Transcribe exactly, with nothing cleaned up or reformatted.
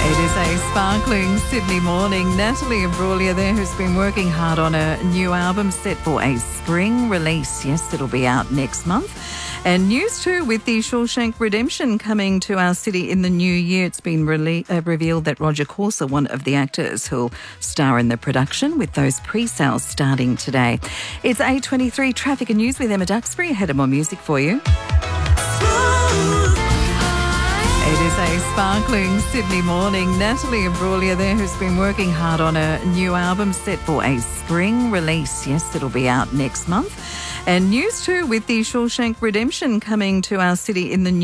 It is a sparkling Sydney morning. Natalie Imbruglia there, who's been working hard on a new album set for a spring release. Yes, it'll be out next month. And news too with the Shawshank Redemption coming to our city in the new year. It's been rele- uh, revealed that Roger Corser, one of the actors who'll star in the production, with those pre-sales starting today. It's eight twenty-three Traffic and News with Emma Duxbury. Ahead of more music for you. It is a sparkling Sydney morning. Natalie Imbruglia there, who's been working hard on a new album set for a spring release. Yes, it'll be out next month. And news too with the Shawshank Redemption coming to our city in the new